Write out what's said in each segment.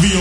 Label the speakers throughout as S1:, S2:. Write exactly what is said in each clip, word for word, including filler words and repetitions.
S1: Radio.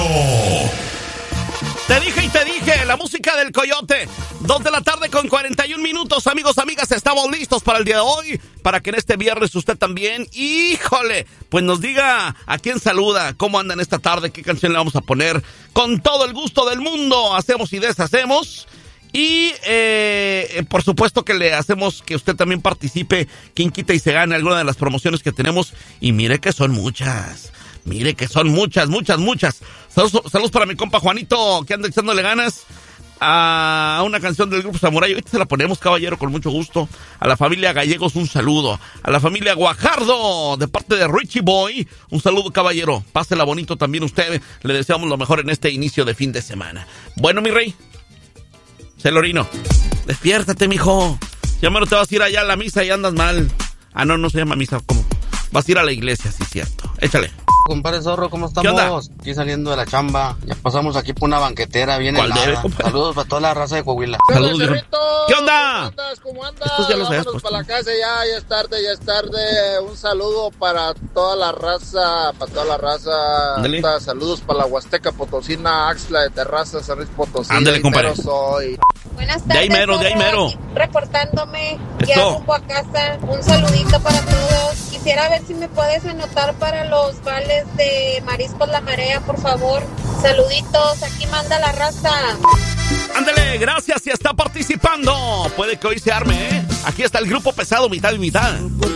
S2: Te dije y te dije, la música del Coyote. Dos de la tarde con cuarenta y un minutos, amigos, amigas, estamos listos para el día de hoy, para que en este viernes usted también, híjole, pues nos diga a quién saluda, cómo andan esta tarde, qué canción le vamos a poner. Con todo el gusto del mundo, hacemos y deshacemos. Y eh, por supuesto que le hacemos que usted también participe, quien quita y se gane alguna de las promociones que tenemos. Y mire que son muchas. Mire que son muchas, muchas, muchas. Saludos, saludos para mi compa Juanito, que anda echándole ganas a una canción del grupo Samurai. Ahorita se la ponemos, caballero, con mucho gusto. A la familia Gallegos, un saludo. A la familia Guajardo, de parte de Richie Boy, un saludo, caballero. Pásela bonito también usted. Le deseamos lo mejor en este inicio de fin de semana. Bueno, mi rey, Celorino, despiértate, mijo. Ya menos te vas a ir allá a la misa y andas mal. Ah, no, no se llama misa, ¿cómo? Vas a ir a la iglesia, sí, cierto. Échale.
S3: Compadre Zorro, ¿cómo estamos? Aquí saliendo de la chamba. Ya pasamos aquí por una banquetera bien helada. Saludos para toda la raza de Coahuila.
S2: Saludos, viejo. ¿Qué onda?
S4: ¿Cómo andas? ¿Cómo andas?
S2: Estos ya los habías
S4: Vámonos
S2: puesto.
S4: para la casa ya, ya es tarde, ya es tarde. Un saludo para toda la raza, para toda la raza.
S2: Ándale.
S4: Anda, saludos para la Huasteca Potosina, Axla de Terraza, San Luis Potosí.
S2: Ándale,
S4: Ahí
S2: compadre.
S4: mero soy.
S5: Buenas
S2: De ahí
S5: tardes,
S2: mero, de ahí
S5: Zorro.
S2: mero.
S5: Aquí reportándome
S2: Esto.
S5: ya rumbo a casa. Un saludito para todos. Quisiera ver si me puedes anotar para los vales de Mariscos La Marea, por favor. Saluditos, aquí manda la raza.
S2: Ándale, gracias, si está participando. Puede que hoy se arme, ¿eh? Aquí está el grupo pesado, mitad y mitad.